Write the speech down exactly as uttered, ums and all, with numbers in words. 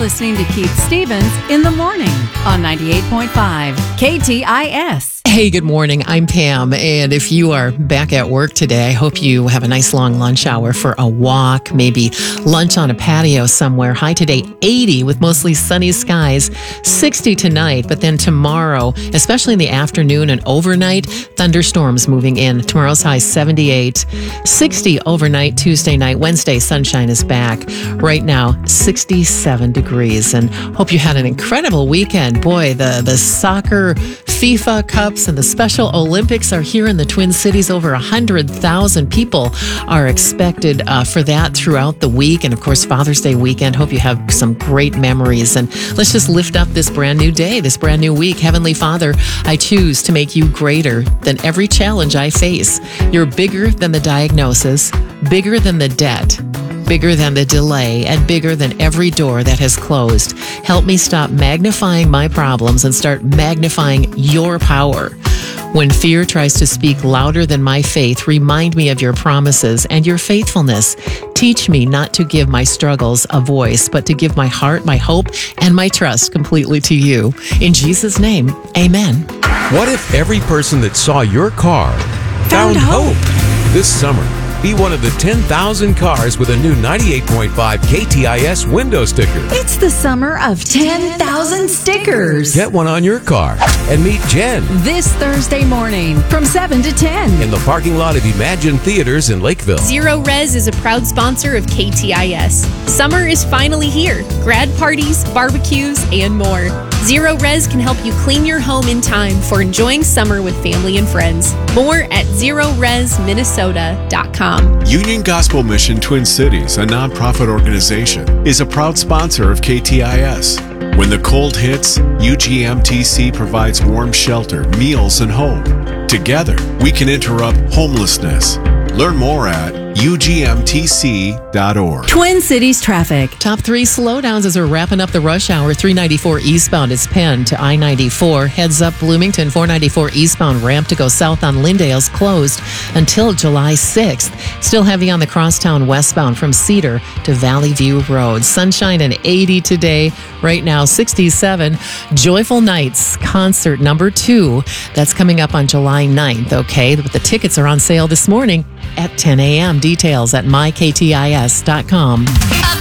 listening to Keith Stevens in the morning on ninety-eight point five K T I S. Hey, good morning. I'm Pam, and if you are back at work today, I hope you have a nice long lunch hour for a walk, maybe lunch on a patio somewhere. High today, eighty with mostly sunny skies, sixty tonight, but then tomorrow, especially in the afternoon and overnight, thunderstorms moving in. Tomorrow's high seventy-eight, sixty overnight, Tuesday night, Wednesday, sunshine is back. Right now, sixty-seven degrees, and hope you had an incredible weekend. Boy, the, the soccer FIFA Cups and the Special Olympics are here in the Twin Cities. Over one hundred thousand people are expected uh, for that throughout the week. And of course, Father's Day weekend. Hope you have some great memories. And let's just lift up this brand new day, this brand new week. Heavenly Father, I choose to make you greater than every challenge I face. You're bigger than the diagnosis, bigger than the debt, bigger than the delay, and bigger than every door that has closed. Help me stop magnifying my problems and start magnifying your power. When fear tries to speak louder than my faith, remind me of your promises and your faithfulness. Teach me not to give my struggles a voice, but to give my heart, my hope, and my trust completely to you. In Jesus' name, amen. What if every person that saw your car Found found, hope. hope? This summer, be one of the ten thousand cars with a new ninety-eight point five K T I S window sticker. It's the summer of ten thousand stickers. Get one on your car and meet Jen This Thursday morning from seven to ten. in the parking lot of Imagine Theaters in Lakeville. Zero Res is a proud sponsor of K T I S. Summer is finally here. Grad parties, barbecues, and more. Zero Res can help you clean your home in time for enjoying summer with family and friends. More at zero res minnesota dot com. Union Gospel Mission Twin Cities, a nonprofit organization, is a proud sponsor of K T I S. When the cold hits, U G M T C provides warm shelter, meals, and hope. Together, we can interrupt homelessness. Learn more at U G M T C dot org. Twin Cities traffic. Top three slowdowns as we're wrapping up the rush hour. three ninety-four eastbound is Penn to I ninety-four. Heads up Bloomington. four ninety-four eastbound ramp to go south on Lyndale's closed until July sixth. Still heavy on the crosstown westbound from Cedar to Valley View Road. Sunshine and eighty today. Right now sixty-seven. Joyful Nights concert number two. That's coming up on July ninth. Okay, but the tickets are on sale this morning at ten a.m. Details at my k t i s dot com.